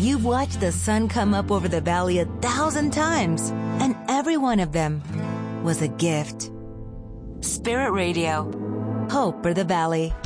You've watched the sun come up over the valley 1,000 times, and every one of them was a gift. Spirit Radio. Hope for the Valley.